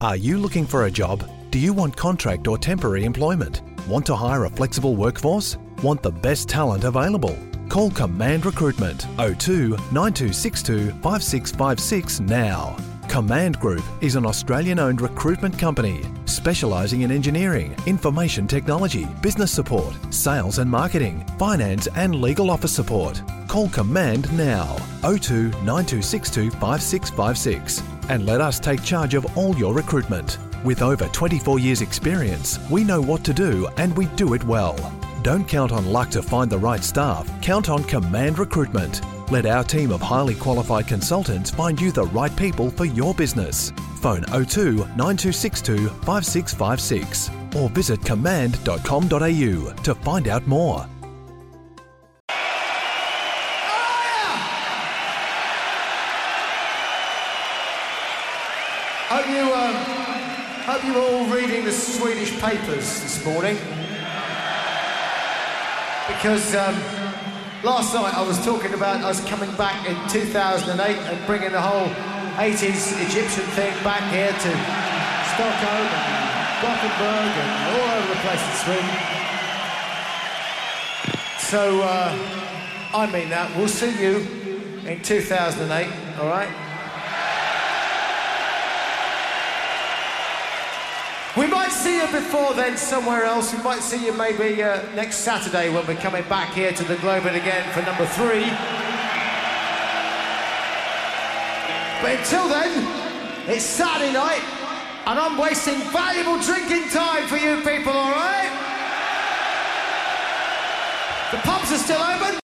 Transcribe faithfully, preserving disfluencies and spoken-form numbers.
Are you looking for a job? Do you want contract or temporary employment? Want to hire a flexible workforce? Want the best talent available? Call Command Recruitment oh two nine two six two five six five six now. Command Group is an Australian-owned recruitment company specialising in engineering, information technology, business support, sales and marketing, finance and legal office support. Call Command now oh two nine two six two five six five six and let us take charge of all your recruitment. With over twenty-four years experience, we know what to do and we do it well. Don't count on luck to find the right staff. Count on Command Recruitment. Let our team of highly qualified consultants find you the right people for your business. Phone oh two nine two six two five six five six or visit command dot com dot a u to find out more. Hope you, um, hope you were all reading the Swedish papers this morning. Because um, last night I was talking about us coming back in two thousand eight and bringing the whole eighties Egyptian thing back here to Stockholm and Gothenburg and all over the place in Sweden. So, uh, I mean that. We'll see you in two thousand eight, all right? We might see you before then somewhere else. We might see you maybe uh, next Saturday when we're coming back here to the Globe again for number three. But until then, it's Saturday night and I'm wasting valuable drinking time for you people, all right? The pubs are still open.